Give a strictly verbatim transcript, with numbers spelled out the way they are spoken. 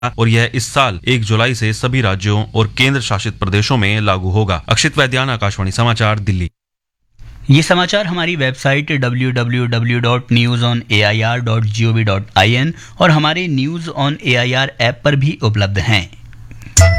और यह इस साल एक जुलाई से सभी राज्यों और केंद्र शासित प्रदेशों में लागू होगा। अक्षित वैद्यान, आकाशवाणी समाचार, दिल्ली। ये समाचार हमारी website W W W dot news on A I R dot G O V dot I N और हमारे news on A I R app पर भी उपलब्ध हैं।